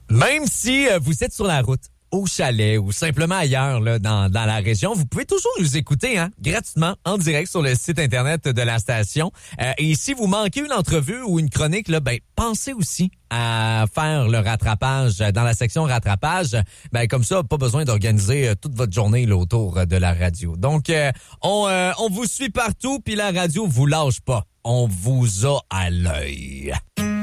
Même si vous êtes sur la route, au chalet ou simplement ailleurs là, dans la région, vous pouvez toujours nous écouter gratuitement en direct sur le site Internet de la station. Et si vous manquez une entrevue ou une chronique, là, pensez aussi à faire le rattrapage dans la section rattrapage. Comme ça, pas besoin d'organiser toute votre journée là, autour de la radio. Donc, on vous suit partout, puis la radio vous lâche pas. On vous a à l'œil.